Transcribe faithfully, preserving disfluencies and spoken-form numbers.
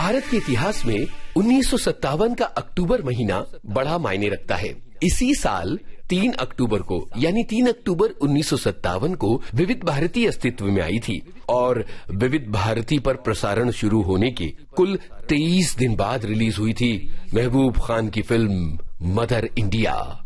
भारत के इतिहास में उन्नीस सौ सत्तावन का अक्टूबर महीना बड़ा मायने रखता है। इसी साल तीन अक्टूबर को यानी तीन अक्टूबर उन्नीस सौ सत्तावन को विविध भारती अस्तित्व में आई थी और विविध भारती पर प्रसारण शुरू होने के कुल तेईस दिन बाद रिलीज हुई थी महबूब खान की फिल्म मदर इंडिया।